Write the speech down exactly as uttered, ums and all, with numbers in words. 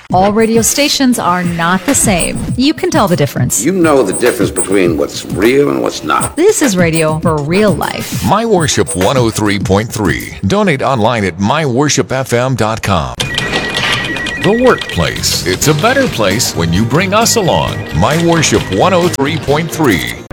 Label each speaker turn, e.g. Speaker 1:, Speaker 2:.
Speaker 1: All radio stations are not the same. You can tell the difference.
Speaker 2: You know the difference between what's real and what's not.
Speaker 1: This is radio for real life.
Speaker 3: My Worship one oh three point three. Donate online at my worship f m dot com. The workplace. It's a better place when you bring us along. My Worship one oh three point three.